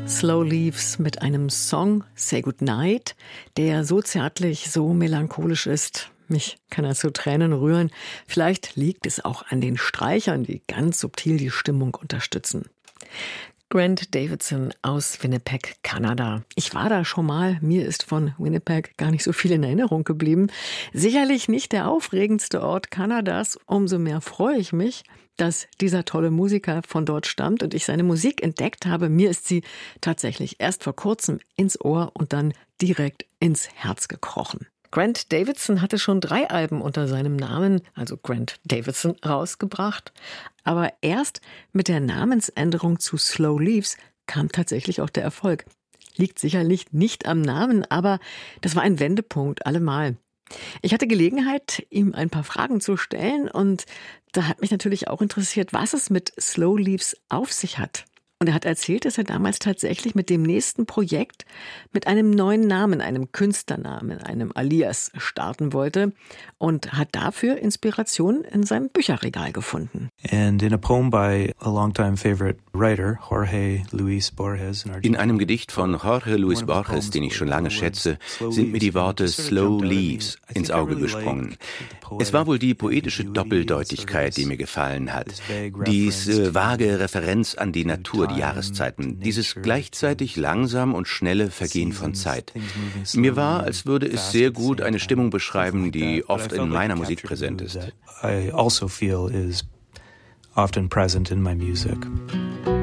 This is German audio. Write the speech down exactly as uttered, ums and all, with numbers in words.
Slow Leaves mit einem Song Say Goodnight, der so zärtlich, so melancholisch ist. Mich kann er zu Tränen rühren. Vielleicht liegt es auch an den Streichern, die ganz subtil die Stimmung unterstützen. Grant Davidson aus Winnipeg, Kanada. Ich war da schon mal. Mir ist von Winnipeg gar nicht so viel in Erinnerung geblieben. Sicherlich nicht der aufregendste Ort Kanadas. Umso mehr freue ich mich, dass dieser tolle Musiker von dort stammt und ich seine Musik entdeckt habe. Mir ist sie tatsächlich erst vor kurzem ins Ohr und dann direkt ins Herz gekrochen. Grant Davidson hatte schon drei Alben unter seinem Namen, also Grant Davidson, rausgebracht. Aber erst mit der Namensänderung zu Slow Leaves kam tatsächlich auch der Erfolg. Liegt sicherlich nicht am Namen, aber das war ein Wendepunkt, allemal. Ich hatte Gelegenheit, ihm ein paar Fragen zu stellen und da hat mich natürlich auch interessiert, was es mit Slow Leaves auf sich hat. Und er hat erzählt, dass er damals tatsächlich mit dem nächsten Projekt mit einem neuen Namen, einem Künstlernamen, einem Alias starten wollte und hat dafür Inspiration in seinem Bücherregal gefunden. And in a poem by a longtime favorite writer, Jorge Luis Borges. In einem Gedicht von Jorge Luis Borges, den ich schon lange schätze, sind mir die Worte Slow Leaves ins Auge gesprungen. Es war wohl die poetische Doppeldeutigkeit, die mir gefallen hat. Diese vage Referenz an die Natur, die Jahreszeiten, dieses gleichzeitig langsam und schnelle Vergehen von Zeit. Mir war, als würde es sehr gut eine Stimmung beschreiben, die oft in meiner Musik präsent ist. I also feel is often present in my music.